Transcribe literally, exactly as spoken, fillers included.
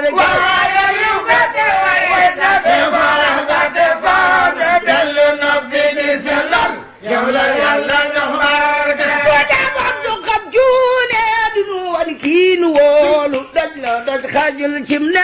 dëgg waaye yu gàtte waaye tabe farax gàtte faame dellu noppi di sellal yow la yàlla jox barke boo demoon du xam cuune du nu wan kii nu wóolu daj la daj xajul cim